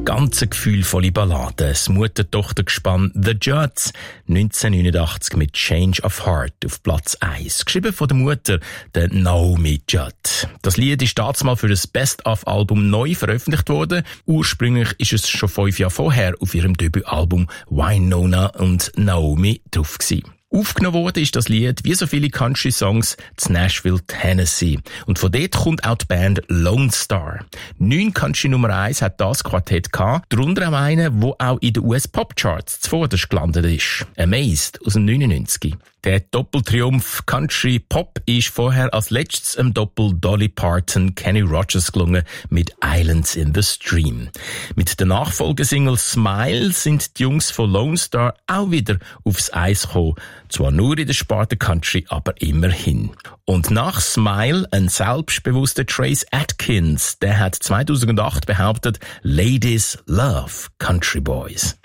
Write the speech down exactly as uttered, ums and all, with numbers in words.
Ganz gefühlvolle Ballade. Das Mutter-Tochter-Gespann The Judds, neunzehnhundertneunundachtzig mit Change of Heart auf Platz eins. Geschrieben von der Mutter, der Naomi Judd. Das Lied ist damals für das Best-of-Album neu veröffentlicht worden. Ursprünglich ist es schon fünf Jahre vorher auf ihrem Debütalbum Wynonna und Naomi drauf gewesen. Aufgenommen worden ist das Lied, wie so viele Country-Songs, zu Nashville, Tennessee. Und von dort kommt auch die Band Lone Star. Neun Country Nummer eins hat das Quartett gehabt, darunter auch einer, der auch in den U S-Pop-Charts zuvorderst gelandet ist. Amazed aus dem neunundneunzig. Der Doppeltriumph Country Pop ist vorher als letztes im Doppel Dolly Parton Kenny Rogers gelungen mit Islands in the Stream. Mit der Nachfolgesingle Smile sind die Jungs von Lone Star auch wieder aufs Eis gekommen. Zwar nur in der Sparte Country, aber immerhin. Und nach Smile ein selbstbewusster Trace Atkins, der hat zweitausendacht behauptet, Ladies love Country Boys.